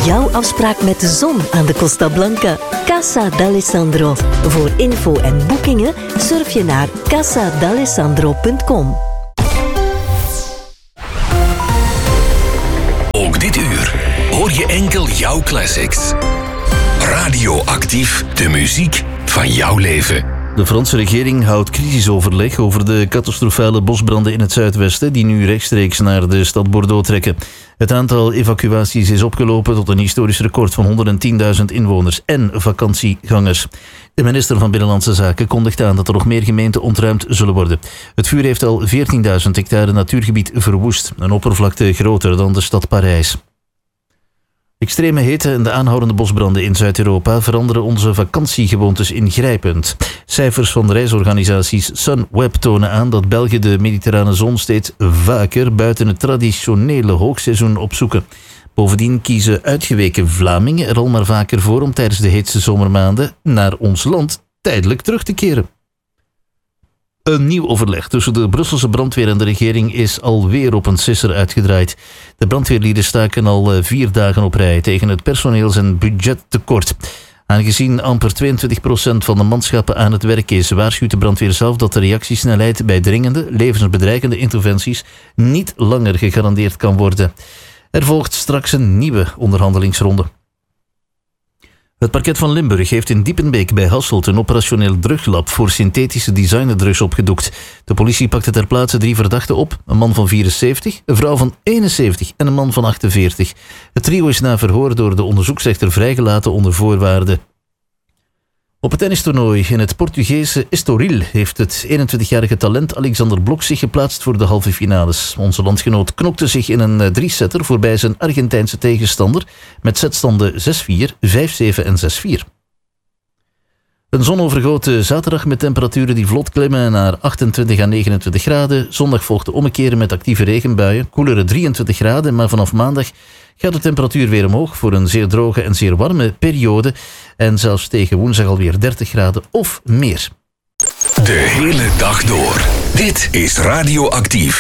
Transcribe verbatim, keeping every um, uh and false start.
Jouw afspraak met de zon aan de Costa Blanca. Casa d'Alessandro. Voor info en boekingen surf je naar casa d'alessandro punt com. Ook dit uur hoor je enkel jouw classics. Radioactief, de muziek van jouw leven. De Franse regering houdt crisisoverleg over de catastrofale bosbranden in het zuidwesten die nu rechtstreeks naar de stad Bordeaux trekken. Het aantal evacuaties is opgelopen tot een historisch record van honderdtienduizend inwoners en vakantiegangers. De minister van Binnenlandse Zaken kondigt aan dat er nog meer gemeenten ontruimd zullen worden. Het vuur heeft al veertienduizend hectare natuurgebied verwoest, een oppervlakte groter dan de stad Parijs. Extreme hitte en de aanhoudende bosbranden in Zuid-Europa veranderen onze vakantiegewoontes ingrijpend. Cijfers van reisorganisaties Sunweb tonen aan dat Belgen de mediterrane zon steeds vaker buiten het traditionele hoogseizoen opzoeken. Bovendien kiezen uitgeweken Vlamingen er al maar vaker voor om tijdens de heetste zomermaanden naar ons land tijdelijk terug te keren. Een nieuw overleg tussen de Brusselse brandweer en de regering is alweer op een sisser uitgedraaid. De brandweerlieden staken al vier dagen op rij tegen het personeels- en budgettekort. Aangezien amper tweeëntwintig procent van de manschappen aan het werk is, waarschuwt de brandweer zelf dat de reactiesnelheid bij dringende, levensbedreigende interventies niet langer gegarandeerd kan worden. Er volgt straks een nieuwe onderhandelingsronde. Het parket van Limburg heeft in Diepenbeek bij Hasselt een operationeel druglab voor synthetische designerdrugs opgedoekt. De politie pakte ter plaatse drie verdachten op. Een man van vierenzeventig, een vrouw van eenenzeventig en een man van achtenveertig. Het trio is na verhoor door de onderzoeksrechter vrijgelaten onder voorwaarden. Op het tennistoernooi in het Portugese Estoril heeft het eenentwintigjarige talent Alexander Blok zich geplaatst voor de halve finales. Onze landgenoot knokte zich in een drie-setter voorbij zijn Argentijnse tegenstander met setstanden zes vier, vijf zeven en zes vier. Een zonovergoten zaterdag met temperaturen die vlot klimmen naar achtentwintig à negenentwintig graden. Zondag volgt de ommekeer met actieve regenbuien, koelere drieëntwintig graden, maar vanaf maandag gaat de temperatuur weer omhoog voor een zeer droge en zeer warme periode. En zelfs tegen woensdag alweer dertig graden of meer. De hele dag door. Dit is Radioactief.